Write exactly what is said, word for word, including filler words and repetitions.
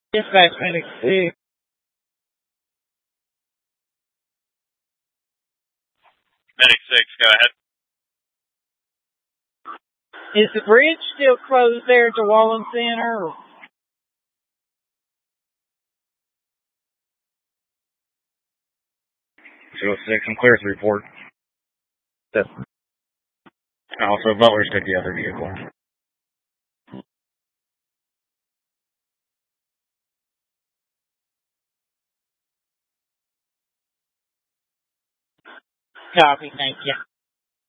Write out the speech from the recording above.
Dispatch medic two. Medic six, go ahead. Is the bridge still closed there at the Wallen Center? Or? two oh six, I'm clear to report. Yes. Also, Butler's took the other vehicle. Copy, thank you.